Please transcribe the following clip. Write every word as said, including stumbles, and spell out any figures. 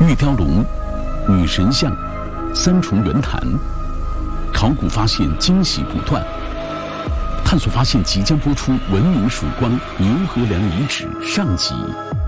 玉雕龙、女神像、三重圆坛，考古发现惊喜不断。探索发现即将播出《文明曙光》牛河梁遗址上集。